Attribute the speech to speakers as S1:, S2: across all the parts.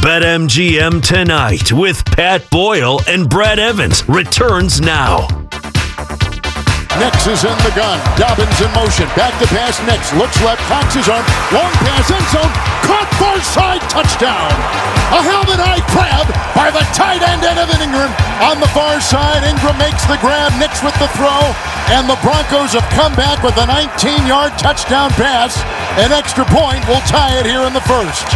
S1: BetMGM Tonight with Pat Boyle and Brad Evans returns now.
S2: Nix is in the gun. Dobbins in motion. Back to pass. Nix looks left. Cocks his arm. Long pass. End zone. Caught far side. Touchdown. A helmet eye grab by the tight end Evan Ingram on the far side. Ingram makes the grab. Nix with the throw. And the Broncos have come back with a 19-yard touchdown pass. An extra point will tie it here in the first.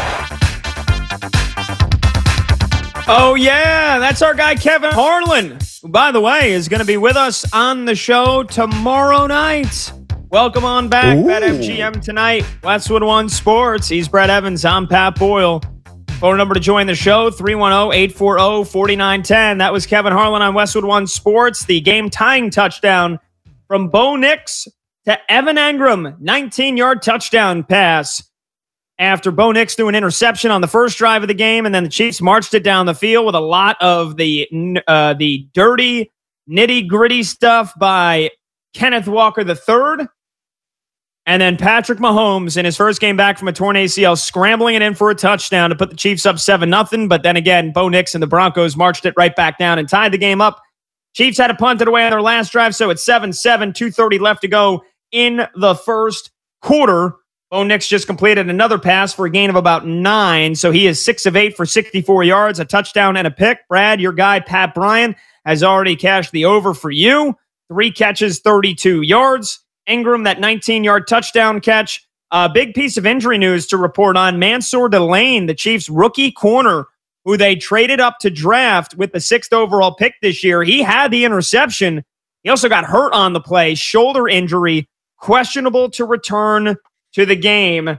S3: Oh, yeah, that's our guy Kevin Harlan, who, by the way, is going to be with us on the show tomorrow night. Welcome on back, BetMGM Tonight, Westwood One Sports. He's Brad Evans. I'm Pat Boyle. Phone number to join the show, 310-840-4910. That was Kevin Harlan on Westwood One Sports. The game-tying touchdown from Bo Nix to Evan Ingram, 19-yard touchdown pass. After Bo Nix threw an interception on the first drive of the game, and then the Chiefs marched it down the field with a lot of the dirty, nitty-gritty stuff by Kenneth Walker III. And then Patrick Mahomes, in his first game back from a torn ACL, scrambling it in for a touchdown to put the Chiefs up 7-0. But then again, Bo Nix and the Broncos marched it right back down and tied the game up. Chiefs had to punt it away on their last drive, so it's 7-7, 2:30 left to go in the first quarter. Bo Nix just completed another pass for a gain of about 9, so he is 6 of 8 for 64 yards, a touchdown and a pick. Brad, your guy, Pat Bryant, has already cashed the over for you. 3 catches, 32 yards. Ingram, that 19-yard touchdown catch. A big piece of injury news to report on. Mansour Delane, the Chiefs' rookie corner, who they traded up to draft with the 6th overall pick this year. He had the interception. He also got hurt on the play, shoulder injury, questionable to return to the game.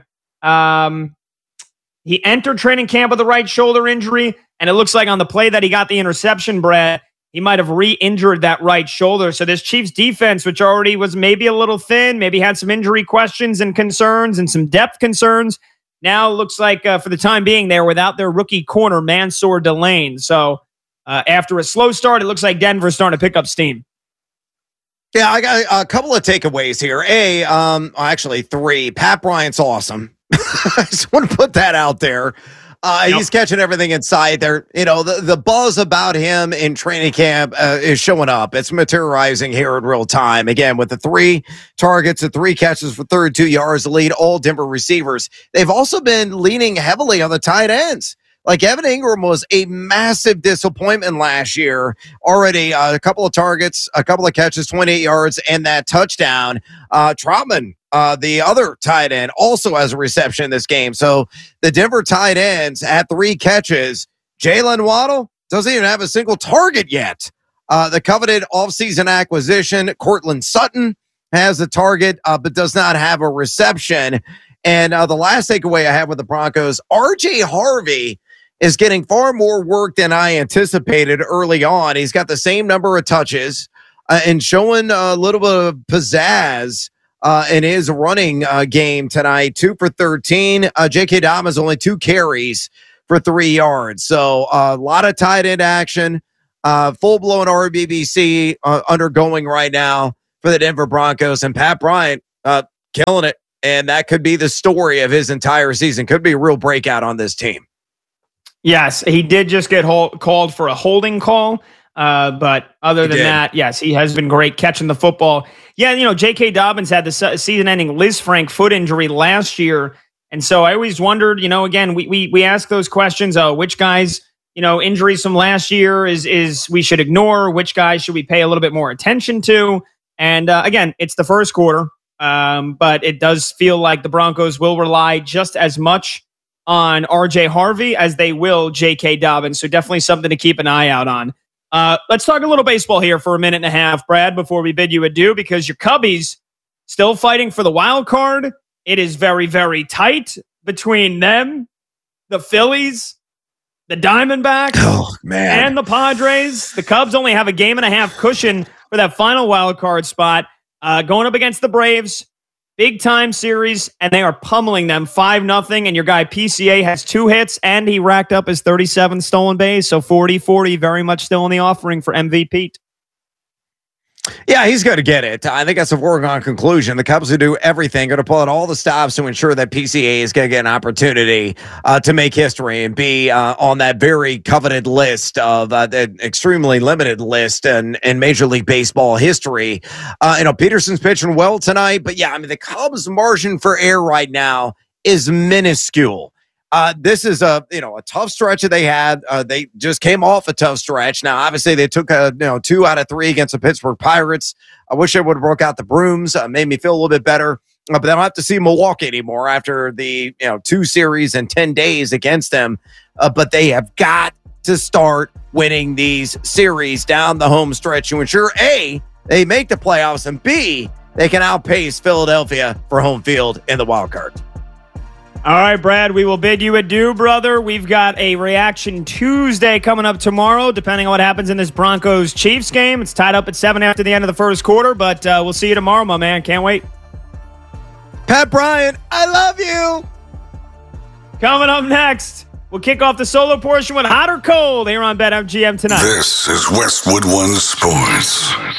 S3: He entered training camp with a right shoulder injury, and it looks like on the play that he got the interception, Brad, he might have re-injured that right shoulder. So this Chiefs defense, which already was maybe a little thin, maybe had some injury questions and concerns and some depth concerns, now looks like for the time being they're without their rookie corner, Mansour Delane. So after a slow start, it looks like Denver's starting to pick up steam.
S4: Yeah, I got a couple of takeaways here. Actually 3. Pat Bryant's awesome. I just want to put that out there. He's catching everything in sight there. You know, the buzz about him in training camp is showing up. It's materializing here in real time. Again, with the 3 targets and 3 catches for 32 yards to lead all Denver receivers. They've also been leaning heavily on the tight ends. Like Evan Ingram was a massive disappointment last year. Already a couple of targets, a couple of catches, 28 yards, and that touchdown. Trautman, the other tight end, also has a reception in this game. So the Denver tight ends had 3 catches. Jalen Waddle doesn't even have a single target yet. The coveted offseason acquisition, Cortland Sutton, has a target, but does not have a reception. And the last takeaway I have with the Broncos, R.J. Harvey is getting far more work than I anticipated early on. He's got the same number of touches and showing a little bit of pizzazz in his running game tonight. 2 for 13. J.K. Dobbins only 2 carries for 3 yards. So a lot of tight end action. Full-blown RBBC undergoing right now for the Denver Broncos. And Pat Bryant killing it. And that could be the story of his entire season. Could be a real breakout on this team.
S3: Yes, he did just get called for a holding call. But other than that, yes, he has been great catching the football. Yeah, you know, J.K. Dobbins had the season-ending Liz Frank foot injury last year. And so I always wondered, you know, again, we ask those questions, which guys, you know, injuries from last year is we should ignore, which guys should we pay a little bit more attention to? And again, it's the first quarter, but it does feel like the Broncos will rely just as much on R.J. Harvey as they will J.K. Dobbins. So definitely something to keep an eye out on. Let's talk a little baseball here for a minute and a half, Brad, before we bid you adieu, because your Cubbies still fighting for the wild card. It is very, very tight between them, the Phillies, the Diamondbacks, and the Padres. The Cubs only have a game and a half cushion for that final wild card spot. Going up against the Braves, big time series, and they are pummeling them 5-0. And your guy PCA has 2 hits, and he racked up his 37 stolen base. So 40-40, very much still in the offering for MVP.
S4: Yeah, he's going to get it. I think that's a foregone conclusion. The Cubs will do everything, going to pull out all the stops to ensure that PCA is going to get an opportunity to make history and be on that very coveted list of the extremely limited list in Major League Baseball history. Peterson's pitching well tonight, but yeah, I mean, the Cubs' margin for error right now is minuscule. This is a tough stretch that they had. They just came off a tough stretch. Now, obviously, they took 2 out of 3 against the Pittsburgh Pirates. I wish they would have broke out the brooms. Made me feel a little bit better. But they don't have to see Milwaukee anymore after the 2 series in 10 days against them. But they have got to start winning these series down the home stretch to ensure A, they make the playoffs, and B, they can outpace Philadelphia for home field in the wild card.
S3: All right, Brad, we will bid you adieu, brother. We've got a Reaction Tuesday coming up tomorrow, depending on what happens in this Broncos-Chiefs game. It's tied up at 7 after the end of the first quarter, but we'll see you tomorrow, my man. Can't wait.
S4: Pat Bryant, I love you.
S3: Coming up next, we'll kick off the solo portion with Hot or Cold here on BetMGM tonight.
S5: This is Westwood One Sports.